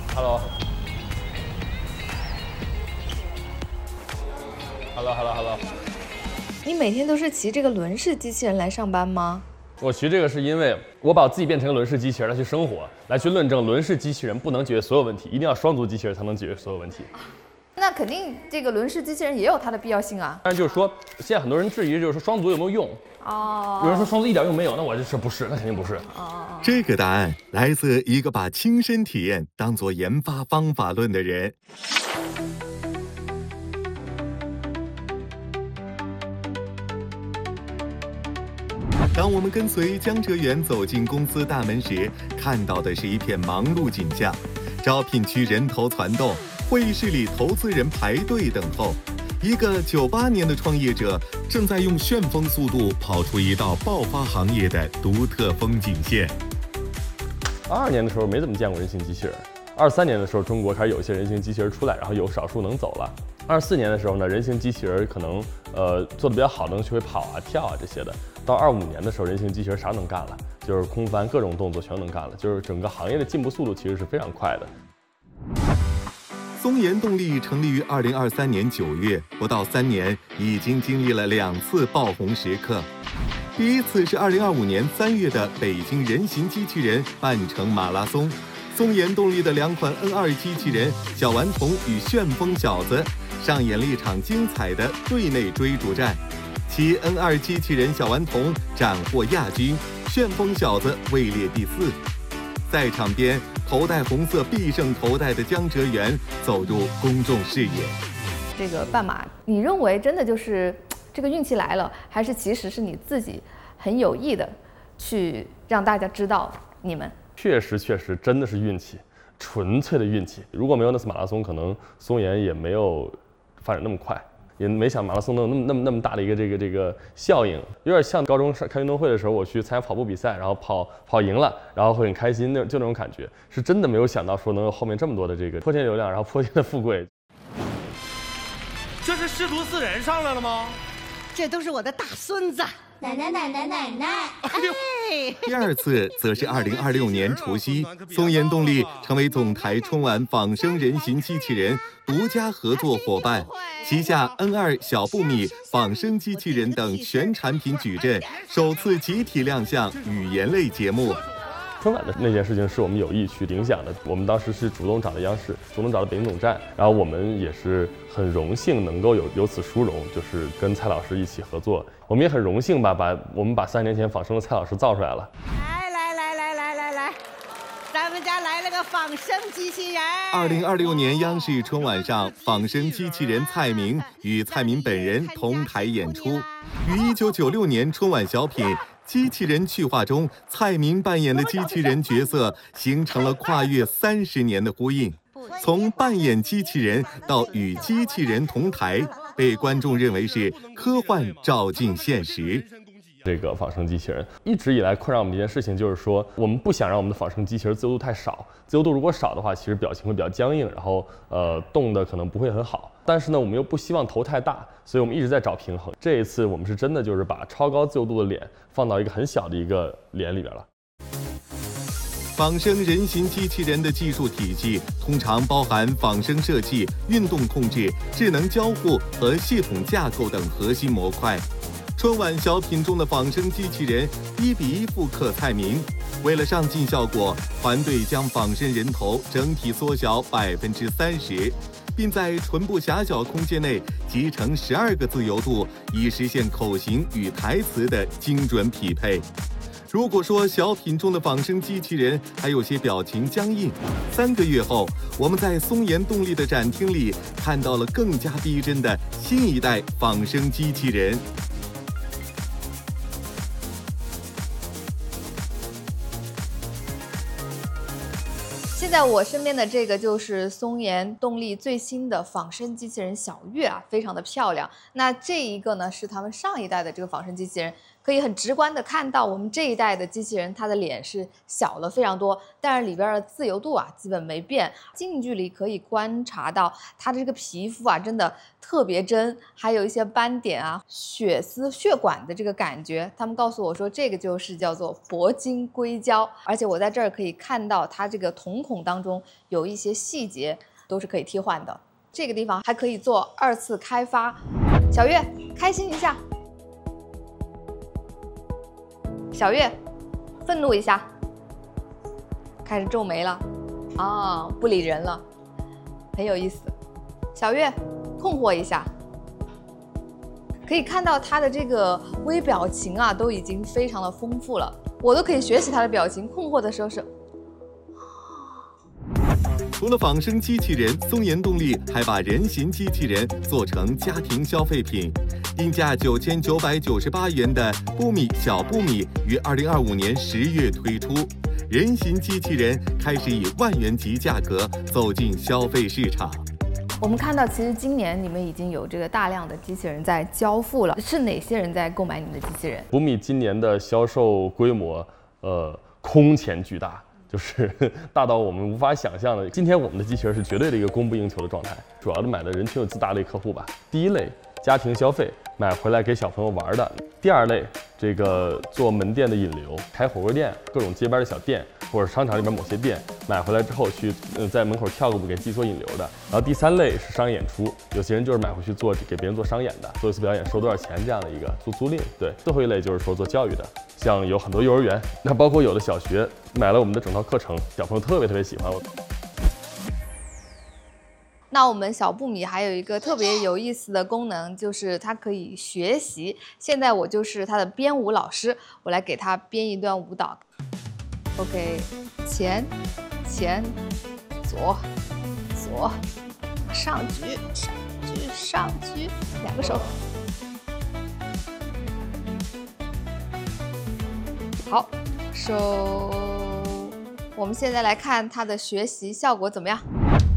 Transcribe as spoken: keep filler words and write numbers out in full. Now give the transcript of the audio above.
Hello。Hello Hello Hello。 你每天都是骑这个轮式机器人来上班吗？ 我骑这个是因为我把我自己变成个轮式机器人来去生活，来去论证轮式机器人不能解决所有问题，一定要双足机器人才能解决所有问题。 那肯定这个轮式机器人也有它的必要性啊。 但是就是说，现在很多人质疑，就是说双足有没有用？ 哦。 有人说双足一点用没有，那我就说不是，那肯定不是。 哦。 这个答案来自一个把亲身体验当作研发方法论的人。当我们跟随江哲元走进公司大门时，看到的是一片忙碌景象。招聘区人头攒动，会议室里投资人排队等候。一个九八年的创业者正在用旋风速度跑出一道爆发行业的独特风景线。 二二年的时候没怎么见过人形机器人，二三年的时候中国开始有一些人形机器人出来，然后有少数能走了。二四年的时候呢，人形机器人可能呃做的比较好，能学会跑啊、跳啊这些的。到二五年的时候，人形机器人啥能干了，就是空翻各种动作全能干了，就是整个行业的进步速度其实是非常快的。 松研动力成立于二零二三年九月，不到三年，已经经历了两次爆红时刻。第一次是二零二五年三月的北京人形机器人半程马拉松，松研动力的两款 N 二 机器人小顽童与旋风小子上演了一场精彩的队内追逐战。其 N 二 机器人小顽童斩获亚军，旋风小子位列第四。在场边，头戴红色必胜头带的江哲元走入公众视野。 这个半马，你认为真的就是这个运气来了，还是其实是你自己很有意的去让大家知道你们？ 确实，确实真的是运气，纯粹的运气。如果没有那次马拉松，可能松研也没有发展那么快。也没想马拉松能有那么那么那么大的一个这个这个效应，有点像高中开运动会的时候，我去参加跑步比赛，然后跑跑赢了，然后会很开心，那就那种感觉，是真的没有想到说能有后面这么多的这个泼天流量，然后泼天的富贵。 这是师徒四人上来了吗？ 这都是我的大孙子， 奶奶奶奶奶奶。 哎， 第二次则是二零二六年除夕，松研动力成为总台春晚仿生人形机器人独家合作伙伴，旗下 N 二 小布米仿生机器人等全产品矩阵首次集体亮相语言类节目。 春晚的那件事情是我们有意去影响的，我们当时是主动找的央视，主动找的北京总站，然后我们也是很荣幸能够有有此殊荣，就是跟蔡老师一起合作，我们也很荣幸吧，把我们把三年前仿生的蔡老师造出来了。 来来来来来来来，咱们家来了个仿生机器人。 二零二六年央视春晚上，仿生机器人蔡明与蔡明本人同台演出，与一九九六年春晚小品机器人去化中蔡明扮演的机器人角色形成了跨越三十年的呼应。从扮演机器人到与机器人同台，被观众认为是科幻照进现实。 这个仿生机器人一直以来困扰我们的一件事情就是说，我们不想让我们的仿生机器人自由度太少，自由度如果少的话，其实表情会比较僵硬，然后呃动的可能不会很好。但是呢，我们又不希望头太大，所以我们一直在找平衡。这一次我们是真的就是把超高自由度的脸放到一个很小的一个脸里边了。 仿生人形机器人的技术体系通常包含仿生设计、运动控制、智能交互和系统架构等核心模块。春晚小品中的仿生机器人一比一复刻蔡明，为了上镜效果，团队将仿生人头整体缩小百分之三十，并在唇部狭小空间内集成十二个自由度，以实现口型与台词的精准匹配。如果说小品中的仿生机器人还有些表情僵硬，三个月后，我们在松研动力的展厅里看到了更加逼真的新一代仿生机器人。 现在我身边的这个就是松研动力最新的仿生机器人小月啊，非常的漂亮。那这一个呢是他们上一代的这个仿生机器人， 可以很直观的看到我们这一代的机器人，它的脸是小了非常多，但是里边的自由度啊基本没变。近距离可以观察到它的这个皮肤啊真的特别真，还有一些斑点啊、血丝、血管的这个感觉。他们告诉我说，这个就是叫做铂金硅胶，而且我在这儿可以看到它这个瞳孔当中有一些细节都是可以替换的。这个地方还可以做二次开发。小月，开心一下。小月，愤怒一下，开始皱眉了，啊、哦，不理人了，很有意思。小月，困惑一下，可以看到他的这个微表情啊，都已经非常的丰富了，我都可以学习他的表情。困惑的时候是。 除了仿生机器人，松研动力还把人形机器人做成家庭消费品。定价九千九百九十八元的布米小布米于二零二五年十月推出，人形机器人开始以万元级价格走进消费市场。 我们看到，其实今年你们已经有这个大量的机器人在交付了，是哪些人在购买你们的机器人？ 布米今年的销售规模，呃，空前巨大。就是大到我们无法想象的。今天我们的机器人是绝对的一个供不应求的状态，主要的买的人群有自大类客户吧。第一类家庭消费，买回来给小朋友玩的；第二类这个做门店的引流，开火锅店、各种街边的小店，或者商场里边某些店，买回来之后去呃在门口跳个舞给寄做引流的。然后第三类是商业演出，有些人就是买回去做给别人做商演的，做一次表演收多少钱这样的一个租租赁。对，最后一类就是说做教育的。像有很多幼儿园，那包括有的小学买了我们的整套课程，小朋友特别特别喜欢。 那我们小布米还有一个特别有意思的功能，就是它可以学习。现在我就是它的编舞老师，我来给它编一段舞蹈。OK， 前前左左上举上举上举，两个手。好，手。我们现在来看它的学习效果怎么样？